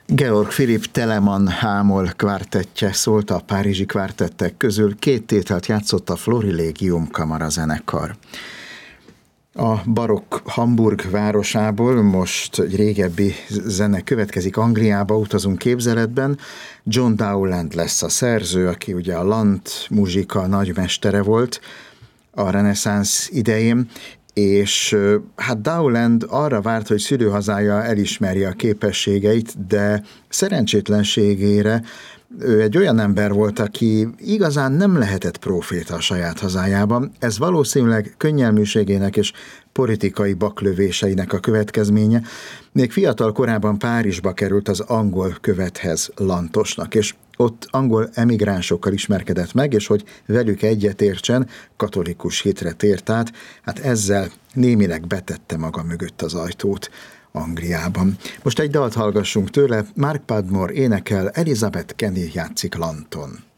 Georg Philipp Telemann hámol kvártettje szólt a párizsi kvártettek közül, 2 tételt játszott a Florilegium kamarazenekar. A barokk Hamburg városából most egy régebbi zene következik, Angliába utazunk képzeletben. John Dowland lesz a szerző, aki ugye a Landmuzsika nagymestere volt a reneszánsz idején, és hát Dowland arra várt, hogy szülőhazája elismerje a képességeit, de szerencsétlenségére ő egy olyan ember volt, aki igazán nem lehetett próféta a saját hazájában. Ez valószínűleg könnyelműségének és politikai baklövéseinek a következménye. Még fiatal korában Párizsba került az angol követhez, Lantosnak, és ott angol emigránsokkal ismerkedett meg, és hogy velük egyetértsen, katolikus hitre tért át, hát ezzel némileg betette maga mögött az ajtót Angliában. Most egy dalt hallgassunk tőle, Mark Padmore énekel, Elizabeth Kenny játszik Lanton.